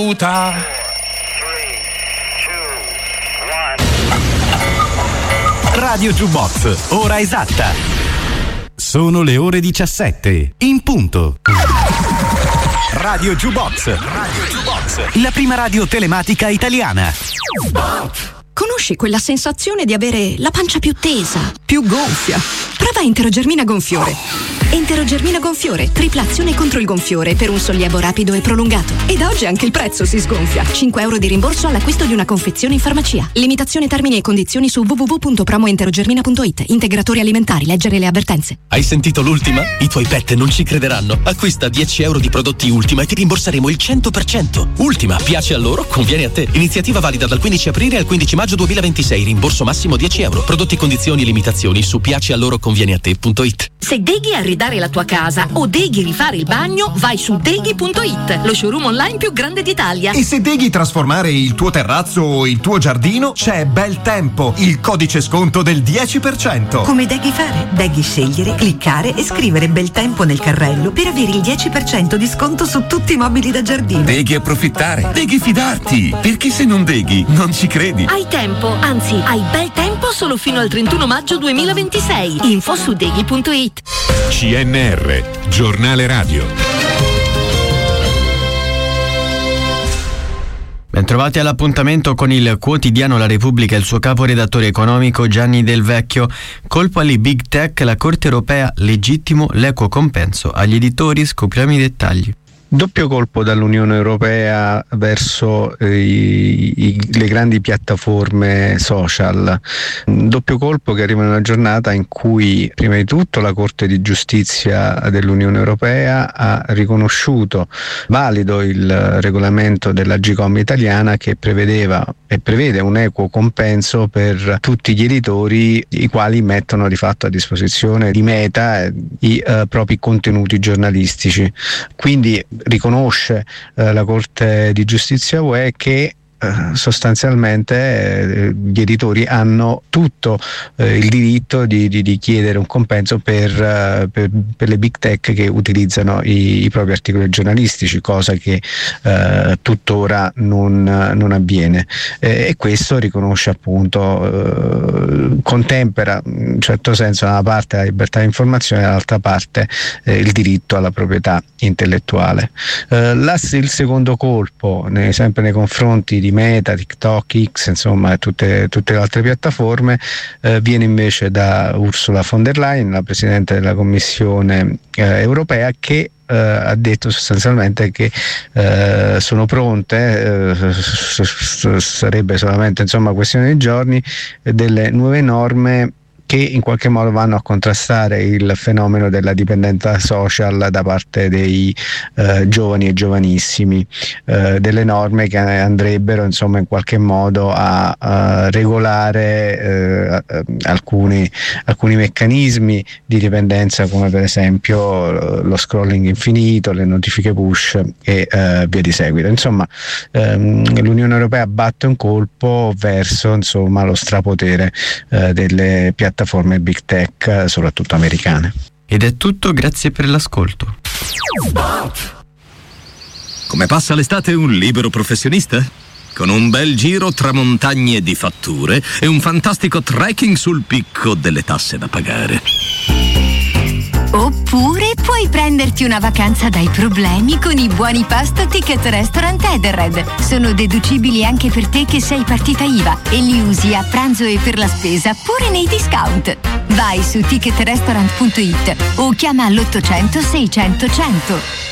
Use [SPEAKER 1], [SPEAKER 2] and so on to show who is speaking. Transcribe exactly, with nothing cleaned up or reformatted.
[SPEAKER 1] battuta.
[SPEAKER 2] Radio Jukebox, ora esatta. Sono le ore diciassette, in punto. Radio Jukebox, Radio Jukebox, la prima radio telematica italiana.
[SPEAKER 3] Conosci quella sensazione di avere la pancia più tesa, più gonfia? Prova Enterogermina Gonfiore. Enterogermina Gonfiore, tripla azione contro il gonfiore per un sollievo rapido e prolungato. E da oggi anche il prezzo si sgonfia. cinque euro di rimborso all'acquisto di una confezione in farmacia. Limitazione, termini e condizioni su w w w punto promoenterogermina punto it. Integratori alimentari, leggere le avvertenze.
[SPEAKER 4] Hai sentito l'ultima? I tuoi pet non ci crederanno. Acquista dieci euro di prodotti Ultima e ti rimborseremo il cento per cento. Ultima, piace a loro, conviene a te. Iniziativa valida dal quindici aprile al quindici maggio duemilaventisei. Rimborso massimo dieci euro. Prodotti, condizioni e limitazioni su piacealloroconvieneate punto it.
[SPEAKER 5] Se deghi arredare la tua casa o deghi rifare il bagno, vai su deghi punto it, lo showroom online più grande d'Italia.
[SPEAKER 6] E se deghi trasformare il tuo terrazzo o il tuo giardino, c'è Bel Tempo, il codice sconto del dieci per cento.
[SPEAKER 7] Come deghi fare? Deghi scegliere, cliccare e scrivere Bel Tempo nel carrello per avere il dieci per cento di sconto su tutti i mobili da giardino.
[SPEAKER 8] Deghi approfittare, deghi fidarti, perché se non deghi non ci credi.
[SPEAKER 5] Hai tempo, anzi hai bel tempo solo fino al trentuno maggio duemilaventisei. Info su deghi punto it.
[SPEAKER 9] C N R, giornale radio.
[SPEAKER 10] Bentrovati all'appuntamento con il quotidiano La Repubblica e il suo caporedattore economico Gianni Del Vecchio. Colpo alle big tech, la Corte europea legittimo l'equo compenso. Agli editori scopriamo i dettagli.
[SPEAKER 11] Doppio colpo dall'Unione Europea verso eh, i, i, le grandi piattaforme social, doppio colpo che arriva in una giornata in cui prima di tutto la Corte di Giustizia dell'Unione Europea ha riconosciuto valido il regolamento dell'Agcom italiana che prevedeva e prevede un equo compenso per tutti gli editori i quali mettono di fatto a disposizione di Meta i eh, propri contenuti giornalistici. Quindi riconosce eh, la Corte di Giustizia U E che eh, sostanzialmente eh, gli editori hanno tutto eh, il diritto di, di, di chiedere un compenso per, uh, per, per le big tech che utilizzano i, i propri articoli giornalistici, cosa che eh, tuttora non, non avviene eh, e questo riconosce appunto eh, contempera in un certo senso da una parte la libertà di informazione e dall'altra parte eh, il diritto alla proprietà intellettuale. Eh, la, il secondo colpo ne, sempre nei confronti di Meta, TikTok, X, insomma tutte, tutte le altre piattaforme eh, viene invece da Ursula von der Leyen, la Presidente della Commissione eh, europea, che Uh, ha detto sostanzialmente che uh, sono pronte, uh, s- s- sarebbe solamente insomma questione di giorni, delle nuove norme che in qualche modo vanno a contrastare il fenomeno della dipendenza social da parte dei eh, giovani e giovanissimi, eh, delle norme che andrebbero insomma in qualche modo a, a regolare eh, alcuni, alcuni meccanismi di dipendenza, come per esempio lo scrolling infinito, le notifiche push e eh, via di seguito. Insomma ehm, l'Unione Europea batte un colpo verso insomma lo strapotere eh, delle piattaforme piattaforme big tech, soprattutto americane.
[SPEAKER 10] Ed è tutto, grazie per l'ascolto.
[SPEAKER 8] Come passa l'estate un libero professionista? Con un bel giro tra montagne di fatture e un fantastico trekking sul picco delle tasse da pagare.
[SPEAKER 12] Oppure puoi prenderti una vacanza dai problemi con i buoni pasto Ticket Restaurant Edenred. Sono deducibili anche per te che sei partita I V A e li usi a pranzo e per la spesa pure nei discount. Vai su ticket restaurant punto it o chiama all'ottocento seicento cento.